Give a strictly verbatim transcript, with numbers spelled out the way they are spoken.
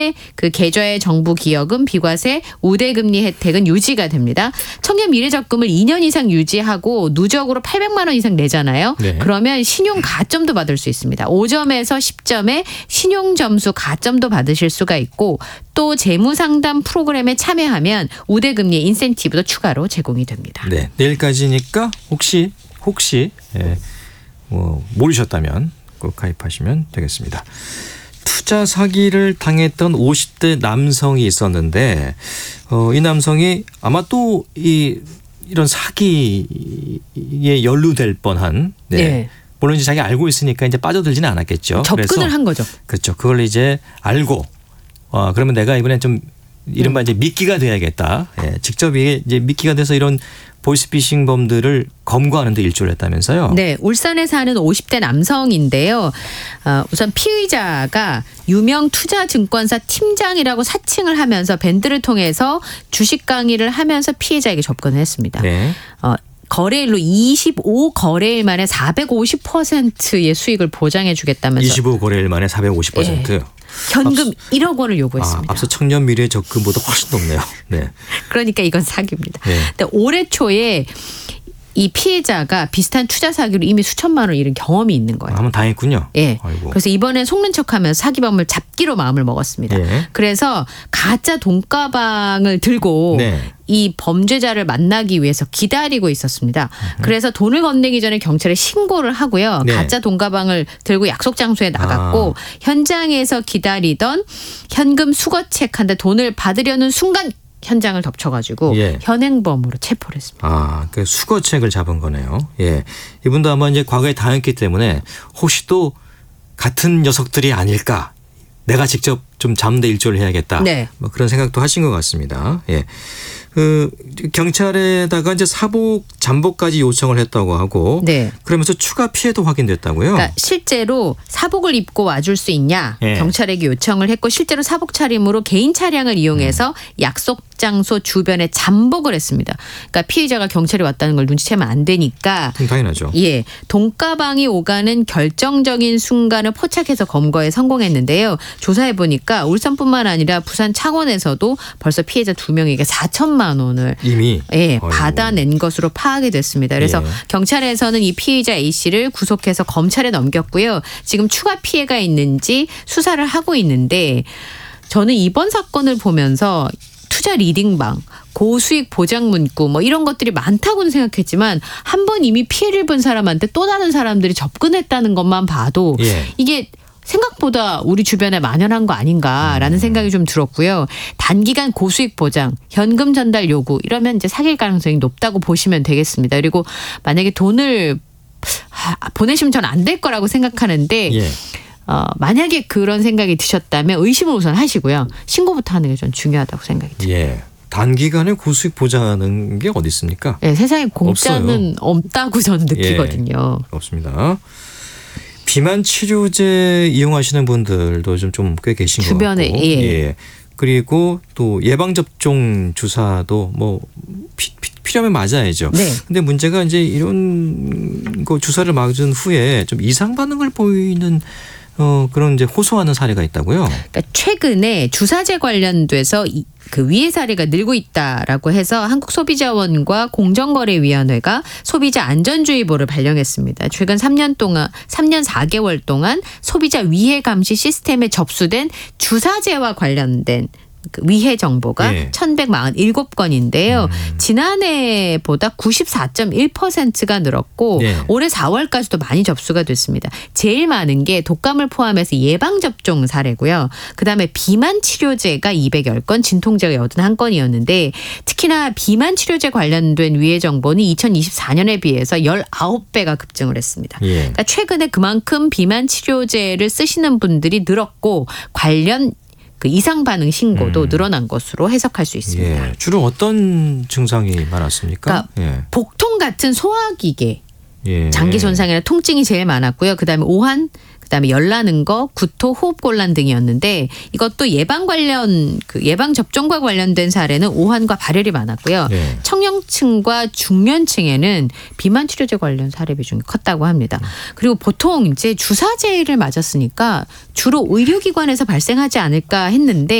그 계좌의 정부 기여금, 비과세, 우대금리 혜택은 유지가 됩니다. 청년 미래적금을 이 년 이상 유지하고 누적으로 팔백만 원 이상 내잖아요. 네. 그러면 신용 가점도 받을 수 있습니다. 오 점에서 십 점의 신용 점수 가점도 받으실 수가 있고 또 재무상담 프로그램에 참여하면 우대금리 인센티브도 추가로 제공이 됩니다. 네, 내일까지니까 혹시 혹시 예, 뭐 모르셨다면 꼭 가입하시면 되겠습니다. 투자 사기를 당했던 오십 대 남성이 있었는데 어, 이 남성이 아마 또 이 이런 사기에 연루될 뻔한 네. 네. 물론 이제 자기 알고 있으니까 이제 빠져들지는 않았겠죠. 접근을 그래서, 한 거죠. 그렇죠. 그걸 이제 알고 어, 그러면 내가 이번엔 좀 이른바 이제 미끼가 돼야겠다. 예, 직접 이게 이제 미끼가 돼서 이런 보이스피싱 범들을 검거하는 데 일조를 했다면서요. 네. 울산에 사는 오십 대 남성인데요. 어, 우선 피의자가 유명 투자증권사 팀장이라고 사칭을 하면서 밴드를 통해서 주식 강의를 하면서 피해자에게 접근을 했습니다. 네. 어, 거래일로 이십오 거래일 만에 사백오십 퍼센트의 수익을 보장해 주겠다면서. 이십오 거래일 만에 사백오십 퍼센트. 네. 현금 앞서, 일억 원을 요구했습니다. 아, 앞서 청년 미래 적금보다 훨씬 높네요. 네. 그러니까 이건 사기입니다. 네. 근데 올해 초에 이 피해자가 비슷한 투자 사기로 이미 수천만 원을 잃은 경험이 있는 거예요. 한번 당했군요. 예. 아이고. 그래서 이번엔 속는 척하면서 사기범을 잡기로 마음을 먹었습니다. 예. 그래서 가짜 돈가방을 들고 네. 이 범죄자를 만나기 위해서 기다리고 있었습니다. 그래서 돈을 건네기 전에 경찰에 신고를 하고요. 네. 가짜 돈가방을 들고 약속 장소에 나갔고 아. 현장에서 기다리던 현금 수거책 한 대 돈을 받으려는 순간 현장을 덮쳐가지고 예. 현행범으로 체포를 했습니다. 아, 그 수거책을 잡은 거네요. 예. 이분도 아마 이제 과거에 당했기 때문에 혹시 또 같은 녀석들이 아닐까. 내가 직접 좀 잠대 일조를 해야겠다. 네. 뭐 그런 생각도 하신 것 같습니다. 예. 그 경찰에다가 이제 사복 잠복까지 요청을 했다고 하고 네. 그러면서 추가 피해도 확인됐다고요. 그러니까 실제로 사복을 입고 와줄 수 있냐 예. 경찰에게 요청을 했고 실제로 사복 차림으로 개인 차량을 이용해서 음. 약속 장소 주변에 잠복을 했습니다. 그러니까 피해자가 경찰이 왔다는 걸 눈치채면 안 되니까. 당연하죠. 예, 돈가방이 오가는 결정적인 순간을 포착해서 검거에 성공했는데요. 조사해 보니까 울산뿐만 아니라 부산 창원에서도 벌써 피해자 두 명에게 사천만 원을 이미 예, 어이구. 받아낸 것으로 파악이 됐습니다. 그래서 예. 경찰에서는 이 피의자 A 씨를 구속해서 검찰에 넘겼고요. 지금 추가 피해가 있는지 수사를 하고 있는데 저는 이번 사건을 보면서 투자 리딩방, 고수익 보장 문구 뭐 이런 것들이 많다고는 생각했지만 한 번 이미 피해를 본 사람한테 또 다른 사람들이 접근했다는 것만 봐도 예. 이게 생각보다 우리 주변에 만연한 거 아닌가라는 음. 생각이 좀 들었고요. 단기간 고수익 보장, 현금 전달 요구 이러면 이제 사귈 가능성이 높다고 보시면 되겠습니다. 그리고 만약에 돈을 보내시면 전 안 될 거라고 생각하는데 예. 어, 만약에 그런 생각이 드셨다면 의심을 우선 하시고요. 신고부터 하는 게 좀 중요하다고 생각이 듭니다. 예. 단기간에 고수익 보장하는 게 어디 있습니까? 네, 세상에 공짜는 없어요. 없다고 저는 느끼거든요. 예, 없습니다. 비만 치료제 이용하시는 분들도 좀 좀 꽤 계신 주변에, 것 같고. 예. 예. 그리고 또 예방 접종 주사도 뭐 피, 피, 필요하면 맞아야죠. 네. 근데 문제가 이제 이런 거 주사를 맞은 후에 좀 이상 반응을 보이는 어, 그런 이제 호소하는 사례가 있다고요. 그러니까 최근에 주사제 관련돼서 이, 그 위해 사례가 늘고 있다라고 해서 한국소비자원과 공정거래위원회가 소비자 안전주의보를 발령했습니다. 최근 삼 년 동안 삼 년 사 개월 동안 소비자 위해 감시 시스템에 접수된 주사제와 관련된 그 위해 정보가 예. 천백사십칠 건인데요. 음. 지난해보다 구십사 점 일 퍼센트가 늘었고 예. 올해 사월까지도 많이 접수가 됐습니다. 제일 많은 게 독감을 포함해서 예방접종 사례고요. 그다음에 비만 치료제가 이백십 건, 진통제가 팔십일 건이었는데 특히나 비만 치료제 관련된 위해 정보는 이천이십사 년에 비해서 십구 배가 급증을 했습니다. 예. 그러니까 최근에 그만큼 비만 치료제를 쓰시는 분들이 늘었고 관련 그 이상 반응 신고도 음. 늘어난 것으로 해석할 수 있습니다. 예. 주로 어떤 증상이 많았습니까? 그러니까 예. 복통 같은 소화기계 예. 장기 손상이나 통증이 제일 많았고요. 그다음에 오한, 그다음에 열나는 거, 구토, 호흡곤란 등이었는데 이것도 예방 관련 그 예방 접종과 관련된 사례는 오한과 발열이 많았고요. 네. 청년층과 중년층에는 비만 치료제 관련 사례 비중이 컸다고 합니다. 그리고 보통 이제 주사제를 맞았으니까 주로 의료기관에서 발생하지 않을까 했는데